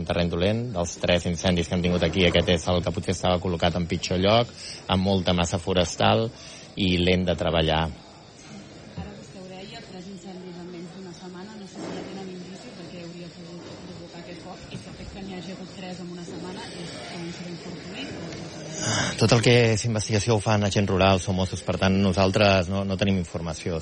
un terreny dolent. Dels 3 incendis que hem tingut aquí, aquest és el que potser estava col·locat en pitjor lloc, amb molta massa forestal i lent de treballar. Ara vostè ho deia, 3 incendis en menys d'una setmana, no sé si ja tenen indici perquè hauria pogut provocar aquest foc, i el fet que n'hi hagi hagut 3 en una setmana és un incident fortuit? Tot el que és investigació ho fan agents rurals o Mossos, per tant nosaltres no tenim informació.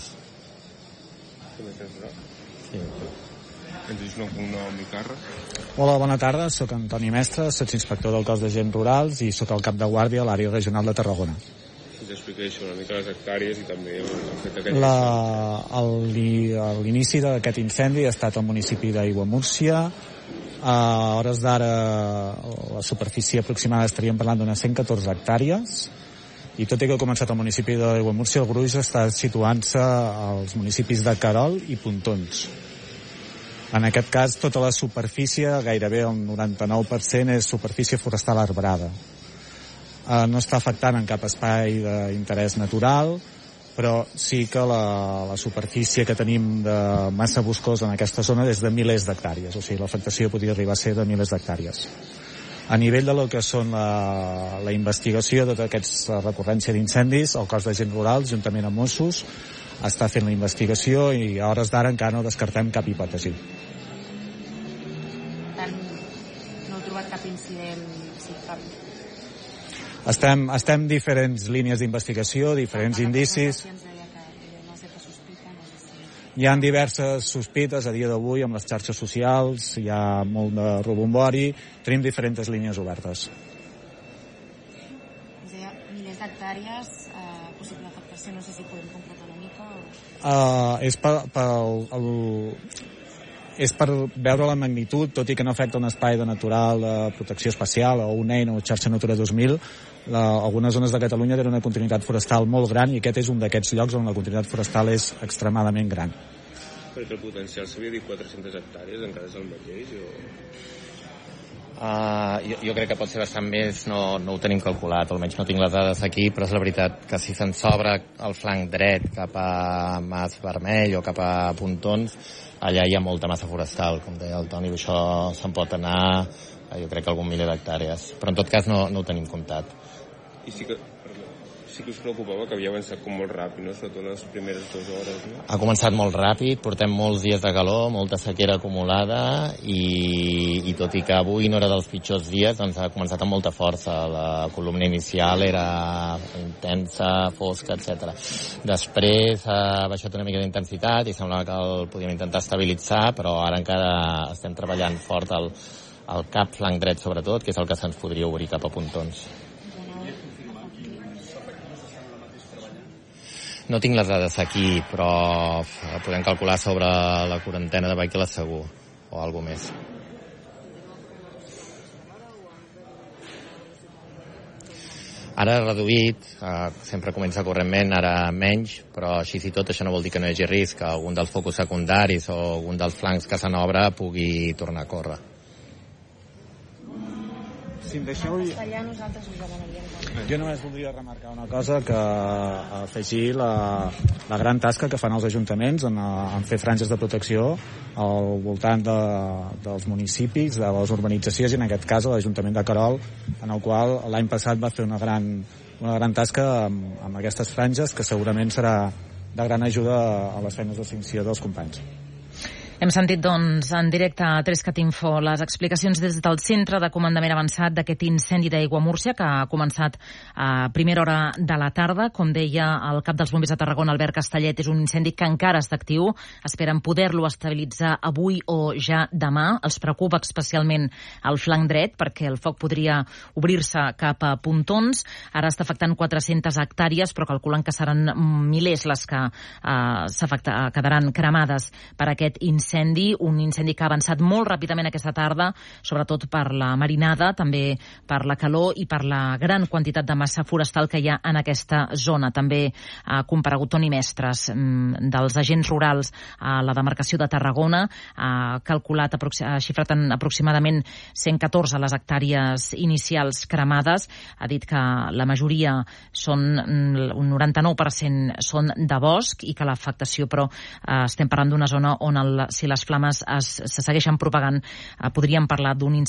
Sí. Ens dius un nom i càrrec? Hola, bona tarda, soc Antoni Mestre, sotsinspector del cos d'agents rurals i soc el cap de guàrdia a l'àrea regional de Tarragona. Si t'explica això una mica les hectàrees i també el fet que... L'inici d'aquest incendi ha estat al municipi d'Aiguamúrcia. A hores d'ara la superfície aproximada estaríem parlant d'unes 114 hectàrees i tot i que ha començat al municipi d'Aiguamúrcia, el gruix està situant-se als municipis de Querol i Pontons. En aquest cas, tota la superfície, gairebé el 99%, és superfície forestal arbrada. No està afectant en cap espai d'interès natural, però sí que la superfície que tenim de massa boscosa en aquesta zona és de milers d'hectàrees, o sigui, l'afectació podria arribar a ser de milers d'hectàrees. A nivell de lo que són la investigació de tota aquesta recurrència d'incendis, el cos d'agents rurals, juntament amb Mossos, està fent la investigació i a hores d'ara encara no descartem cap hipòtesi. No heu trobat cap incident? Estem diferents línies d'investigació, diferents indicis. Hi ha diverses sospites a dia d'avui amb les xarxes socials, hi ha molt de rebombori, tenim diferents línies obertes. Milers d'hectàrees, possible afectació, no sé si podem concretar una mica és per veure la magnitud, tot i que no afecta un espai de natural de protecció especial o una eina o xarxa Natura 2000. Algunes zones de Catalunya tenen una continuïtat forestal molt gran i aquest és un d'aquests llocs on la continuïtat forestal és extremadament gran. Perquè el potencial s'havia dit 400 hectàrees, encara és el mateix? Jo crec que pot ser bastant més, no ho tenim calculat, almenys no tinc les dades aquí, però és la veritat que si se'n sobra el flanc dret cap a Mas Vermell o cap a Pontons, allà hi ha molta massa forestal, com deia el Toni, això se'n pot anar jo crec que algun miler d'hectàrees, però en tot cas no ho tenim comptat. I sí que us preocupava que havia avançat com molt ràpid, no? Sobretot les primeres 2 hores, no? Ha començat molt ràpid, portem molts dies de calor, molta sequera acumulada i tot i que avui no era dels pitjors dies, doncs ha començat amb molta força. La columna inicial era intensa, fosca, etc. Després ha baixat una mica d'intensitat i semblava que el podíem intentar estabilitzar, però ara encara estem treballant fort al cap flanc dret sobretot, que és el que se'ns podria obrir cap a Pontons. No tinc les dades aquí, però podem calcular sobre la quarantena de vehicles segur, o alguna més. Ara ha reduït, sempre comença correntment, ara menys, però així i tot això no vol dir que no hi hagi risc, que algun dels focus secundaris o algun dels flancs que se n'obre pugui tornar a córrer. Si em deixeu... Jo només voldria remarcar una cosa, que afegir la gran tasca que fan els ajuntaments en fer franges de protecció al voltant dels municipis, de les urbanitzacions, i en aquest cas l'Ajuntament de Querol, en el qual l'any passat va fer una gran tasca amb aquestes franges, que segurament serà de gran ajuda a les feines d'extinció dels companys. Hem sentit, doncs, en directe a 3CAT Info les explicacions des del Centre de Comandament Avançat d'aquest incendi d'Aiguamúrcia, que ha començat a primera hora de la tarda. Com deia el cap dels bombers de Tarragona, Albert Castellet, és un incendi que encara està actiu. Esperen poder-lo estabilitzar avui o ja demà. Els preocupa especialment el flanc dret, perquè el foc podria obrir-se cap a Pontons. Ara està afectant 400 hectàrees, però calculen que seran milers les que quedaran cremades per aquest incendi. Un incendi que ha avançat molt ràpidament aquesta tarda, sobretot per la marinada, també per la calor i per la gran quantitat de massa forestal que hi ha en aquesta zona. També ha comparegut Toni Mestres, dels agents rurals a la demarcació de Tarragona, ha calculat, ha xifrat en aproximadament 114 les hectàrees inicials cremades. Ha dit que la majoria són, un 99% són de bosc, i que l'afectació, però estem parlant d'una zona on si les flames se segueixen propagant, podríem parlar d'un incendi